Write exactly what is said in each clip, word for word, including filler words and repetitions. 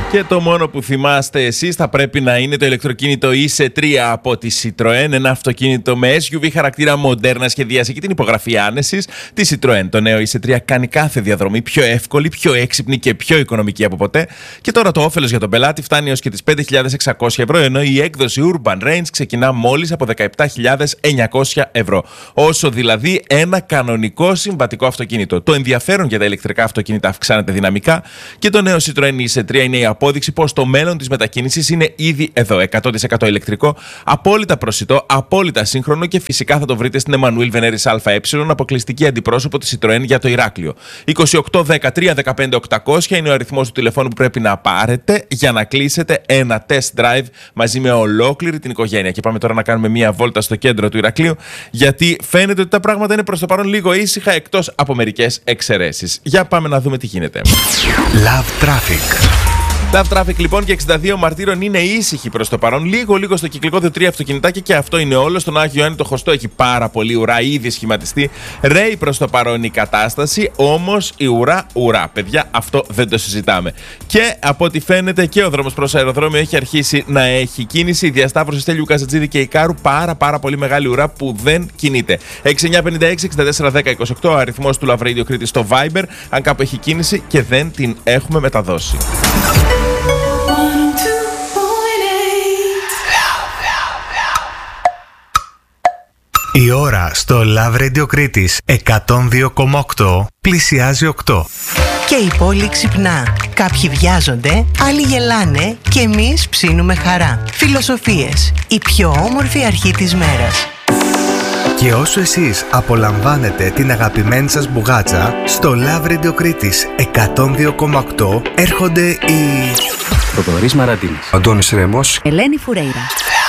Και το μόνο που θυμάστε εσείς θα πρέπει να είναι το ηλεκτροκίνητο ι σι τρία από τη Citroën, ένα αυτοκίνητο με ες γιου βι χαρακτήρα, μοντέρνα σχεδίαση και την υπογραφή άνεσης τη Citroën. Το νέο ι σι τρία κάνει κάθε διαδρομή πιο εύκολη, πιο έξυπνη και πιο οικονομική από ποτέ. Και τώρα το όφελος για τον πελάτη φτάνει έως και τις πέντε χιλιάδες εξακόσια ευρώ, ενώ η έκδοση Urban Range ξεκινά μόλις από δεκαεπτά χιλιάδες εννιακόσια ευρώ. Όσο δηλαδή ένα κανονικό συμβατικό αυτοκίνητο. Το ενδιαφέρον για τα ηλεκτρικά αυτοκίνητα αυξάνεται δυναμικά και το νέο Citroën ι σι τρία είναι η απόδειξη πως το μέλλον της μετακίνησης είναι ήδη εδώ. εκατό τοις εκατό ηλεκτρικό, απόλυτα προσιτό, απόλυτα σύγχρονο και φυσικά θα το βρείτε στην Εμμανουήλ Βενέρης ΑΕ, αποκλειστική αντιπρόσωπο της Citroën για το Ηράκλειο. είκοσι οκτώ δεκατρία δεκαπέντε οκτακόσια είναι ο αριθμός του τηλεφώνου που πρέπει να πάρετε για να κλείσετε ένα test drive μαζί με ολόκληρη την οικογένεια. Και πάμε τώρα να κάνουμε μία βόλτα στο κέντρο του Ηρακλείου, γιατί φαίνεται ότι τα πράγματα είναι προς το παρόν λίγο ήσυχα, εκτός από μερικές εξαιρέσεις. Για πάμε να δούμε τι γίνεται. Love Traffic. Love Traffic λοιπόν και εξήντα δύο μαρτύρων είναι ήσυχοι προς το παρόν. Λίγο λίγο στο κυκλικό τρία αυτοκινητάκια και αυτό είναι όλο. Στον Άγιο Ιωάννη το Χωστό έχει πάρα πολύ ουρά, ήδη σχηματιστεί. Ρέει προς το παρόν η κατάσταση, όμως η ουρά, ουρά. Παιδιά, αυτό δεν το συζητάμε. Και από ό,τι φαίνεται και ο δρόμος προς αεροδρόμιο έχει αρχίσει να έχει κίνηση. Η διασταύρωση Στέλιου Καζατζίδη και Ικάρου, πάρα πάρα πολύ μεγάλη ουρά που δεν κινείται. έξι εννιά πέντε έξι εξήντα τέσσερα δέκα είκοσι οκτώ, ο αριθμός του Love Radio Κρήτη στο Viber, αν κάπου έχει κίνηση και δεν την έχουμε μεταδώσει. Η ώρα στο Love Radio Κρήτης εκατόν δύο κόμμα οκτώ πλησιάζει οκτώ. Και η πόλη ξυπνά. Κάποιοι βιάζονται, άλλοι γελάνε και εμείς ψήνουμε χαρά. Φιλοσοφίες, η πιο όμορφη αρχή της μέρας. Και όσο εσείς απολαμβάνετε την αγαπημένη σας μπουγάτσα, στο Love Radio Κρήτης εκατόν δύο κόμμα οκτώ έρχονται οι... Θοδωρής Μαραντίνης, Αντώνης Ρέμος, Ελένη Φουρέιρα.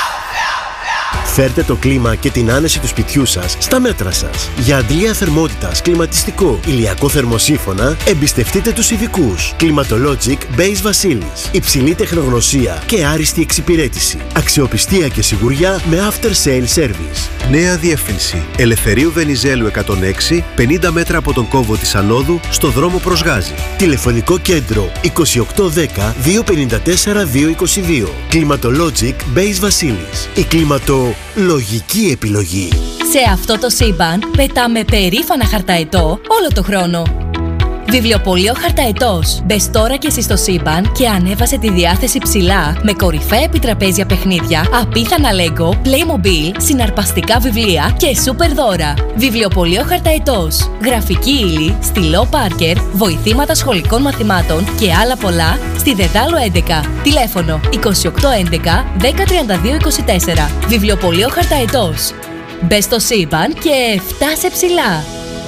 Φέρτε το κλίμα και την άνεση του σπιτιού σας στα μέτρα σας. Για αντλία θερμότητας, κλιματιστικό, ηλιακό θερμοσύφωνα, εμπιστευτείτε τους ειδικούς. Climatologic Base Βασίλης. Υψηλή τεχνογνωσία και άριστη εξυπηρέτηση. Αξιοπιστία και σιγουριά με after sale service. Νέα διεύθυνση. Ελευθερίου Βενιζέλου εκατόν έξι, πενήντα μέτρα από τον κόμβο της Ανόδου, στο δρόμο προς Γάζη. Τηλεφωνικό κέντρο είκοσι οκτώ δέκα δύο πενήντα τέσσερα δύο είκοσι δύο. Climatologic Base Βασίλης. Η κλιματο... λογική επιλογή. Σε αυτό το σύμπαν πετάμε περήφανα χαρταετό όλο το χρόνο. Βιβλιοπωλείο Χαρταετός. Μπες τώρα και εσύ στο σύμπαν και ανέβασε τη διάθεση ψηλά με κορυφαία επιτραπέζια παιχνίδια, απίθανα Lego, Playmobil, συναρπαστικά βιβλία και σούπερ δώρα. Βιβλιοπωλείο Χαρταετός. Γραφική ύλη, στυλό Πάρκερ, βοηθήματα σχολικών μαθημάτων και άλλα πολλά στη Δεδάλο έντεκα. Τηλέφωνο είκοσι οκτώ έντεκα δέκα τριάντα δύο είκοσι τέσσερα. Βιβλιοπωλείο Χαρταετός. Μπες στο σύμπαν και φτάσε ψηλά.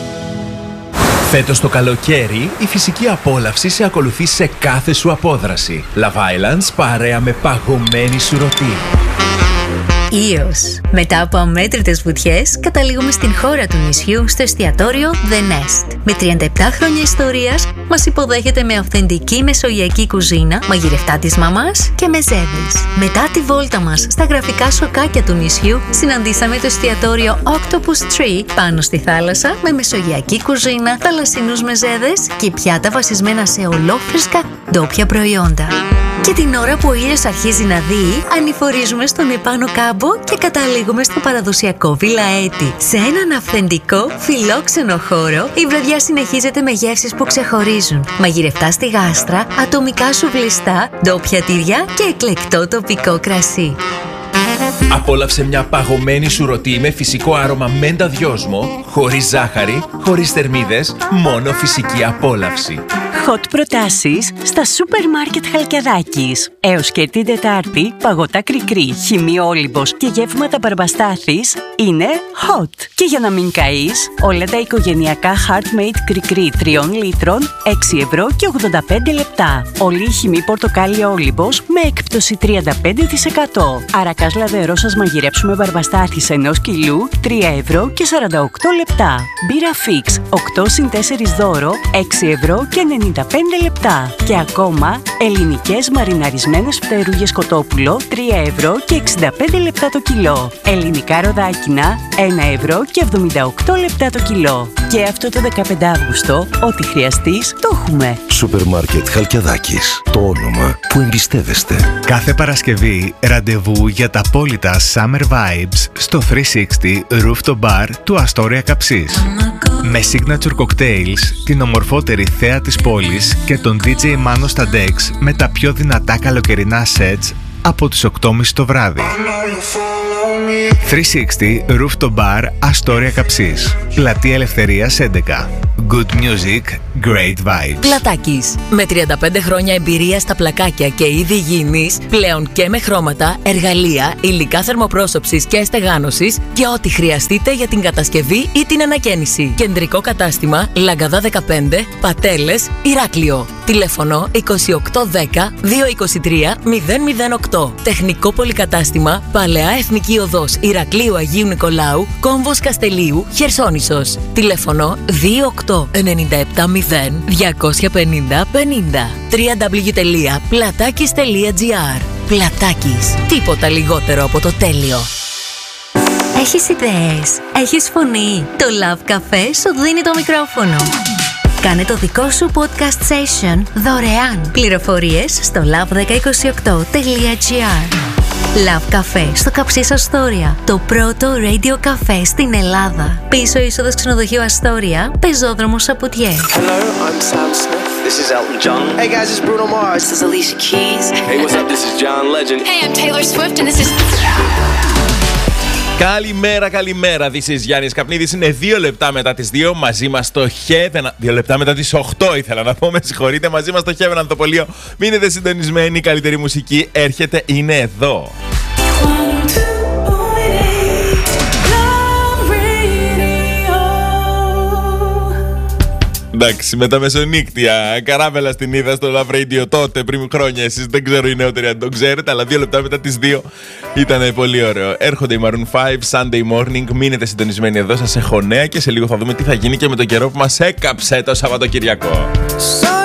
Φέτος το καλοκαίρι, η φυσική απόλαυση σε ακολουθεί σε κάθε σου απόδραση. Love Islands παρέα με παγωμένη σουρωτή. Ήος. Μετά από αμέτρητες βουτιές, καταλήγουμε στην χώρα του νησιού στο εστιατόριο The Nest. Με τριάντα επτά χρόνια ιστορίας, μας υποδέχεται με αυθεντική μεσογειακή κουζίνα, μαγειρευτά της μαμάς και μεζέδες. Μετά τη βόλτα μας στα γραφικά σοκάκια του νησιού, συναντήσαμε το εστιατόριο Octopus Tree πάνω στη θάλασσα με μεσογειακή κουζίνα, θαλασσινούς μεζέδες και πιάτα βασισμένα σε ολόφρυσκα ντόπια προϊόντα. Και την ώρα που ο ήλιος αρχίζει να δει, ανηφορίζουμε στον επάνω κάμπο και καταλήγουμε στο παραδοσιακό Βιλαέτη. Σε έναν αυθεντικό, φιλόξενο χώρο, η βραδιά συνεχίζεται με γεύσεις που ξεχωρίζουν. Μαγειρευτά στη γάστρα, ατομικά σουβλιστά, ντόπια τυριά και εκλεκτό τοπικό κρασί. Απόλαυσε μια παγωμένη σουρωτή με φυσικό άρωμα μέντα δυόσμο, χωρίς ζάχαρη, χωρίς θερμίδες, μόνο φυσική απόλαυση. Hot προτάσεις στα σούπερ μάρκετ Χαλκιαδάκης. Έως και την Τετάρτη, παγωτά κρικρί, χυμείο Όλυμπος και γεύματα Μπαρμπαστάθης είναι hot. Και για να μην καείς, όλα τα οικογενειακά Heartmate κρικρί τριών λίτρων, έξι ευρώ και ογδόντα πέντε λεπτά. Όλη η χυμή πορτοκάλι Όλυμπος με έκπτωση τριάντα πέντε τοις εκατό. Αρακάς λαδερό σας μαγειρέψουμε μπαρμπαστάθης ενός κιλού, τρία ευρώ και σαράντα οκτώ λεπτά. Μπύρα Fix, οκτώ συν τέσσερα δώρο, έξι ευρώ και ενενήντα πέντε λεπτά. Και ακόμα, ελληνικές μαριναρισμένες φτερούγες κοτόπουλο, τρία ευρώ και εξήντα πέντε λεπτά το κιλό. Ελληνικά ροδάκινα, ένα ευρώ και εβδομήντα οκτώ λεπτά το κιλό. Και αυτό το δεκαπέντε Αύγουστο, ό,τι χρειαστείς, το έχουμε. Σούπερ Μάρκετ Χαλκιαδάκης. Το όνομα που εμπιστεύεστε. Κάθε Παρασκευή ραντεβού για τα απόλυτα Summer Vibes στο τριακόσια εξήντα Rooftop Bar του Astoria Καψής. Με signature cocktails, την ομορφότερη θέα της πόλης και τον ντι τζέι Mano στα decks με τα πιο δυνατά καλοκαιρινά sets από τις οκτώ και μισή το βράδυ. τριακόσια εξήντα Rooftop Bar Astoria Καψής. Πλατεία Ελευθερίας έντεκα. Good music, great vibes. Πλατάκης. Με τριάντα πέντε χρόνια εμπειρία στα πλακάκια και είδη υγιεινής, πλέον και με χρώματα, εργαλεία, υλικά θερμοπρόσωψης και στεγάνωσης και ό,τι χρειαστείτε για την κατασκευή ή την ανακαίνιση. Κεντρικό κατάστημα Λαγκαδά δεκαπέντε, Πατέλες, Ηράκλειο. Τηλέφωνο είκοσι οκτώ δέκα δύο είκοσι τρία μηδέν μηδέν οκτώ. Τεχνικό πολυκατάστημα Παλαιά Εθνική Οδός Ηρακλείου Αγίου Νικολάου, Κόμβος Καστελίου, Χερσόνησος. Τηλέφωνο δύο οκτώ εννιά επτά μηδέν διακόσια πενήντα πενήντα. double-u double-u double-u τελεία πλατάκης τελεία τζι άρ. Πλατάκης. Τίποτα λιγότερο από το τέλειο. Έχεις ιδέες, έχεις φωνή. Το Love Café σου δίνει το μικρόφωνο. Κάνε το δικό σου podcast session δωρεάν. Πληροφορίες στο λαβ δέκα είκοσι οκτώ τελεία τζι άρ. Love Café στο Καψής Αστόρια. Το πρώτο radio cafe στην Ελλάδα. Πίσω είσοδος ξενοδοχείου Αστόρια, πεζόδρομος Σαπουτιέ. Hello, I'm Sam Smith. This is Elton John. Hey guys, it's Bruno Mars. This is Alicia Keys. Hey, what's up? This is John Legend. Hey, I'm Taylor Swift and this is... Καλημέρα, καλημέρα. This is Γιάννης Καπνίδης. Είναι δύο λεπτά μετά τις δύο. Μαζί μας στο Heaven. Δύο λεπτά μετά τις οκτώ ήθελα να πω. Με συγχωρείτε. Μαζί μας στο Heaven Ανθοπολείο. Μείνετε συντονισμένοι. Η καλύτερη μουσική έρχεται. Είναι εδώ. Εντάξει, με τα μεσονύκτια. Καράβελα στην είδα στο Love Radio τότε, πριν χρόνια. Εσείς δεν ξέρω οι νεότεροι αν το ξέρετε, αλλά δύο λεπτά μετά τις δύο ήταν πολύ ωραίο. Έρχονται οι Maroon πέντε, Sunday Morning. Μείνετε συντονισμένοι εδώ, σας έχω νέα και σε λίγο θα δούμε τι θα γίνει και με τον καιρό που μας έκαψε το Σαββατοκυριακό.